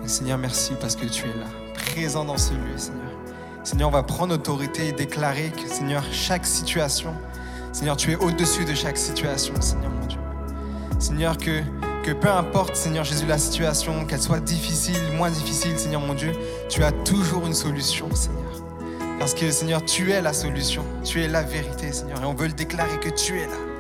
Seigneur, merci parce que tu es là, présent dans ce lieu, Seigneur. Seigneur, on va prendre autorité et déclarer que, Seigneur, chaque situation, Seigneur, tu es au-dessus de chaque situation, Seigneur mon Dieu. Seigneur, que peu importe, Seigneur Jésus, la situation, qu'elle soit difficile, moins difficile, Seigneur mon Dieu, tu as toujours une solution, Seigneur. Parce que, Seigneur, tu es la solution, tu es la vérité, Seigneur, et on veut le déclarer que tu es là.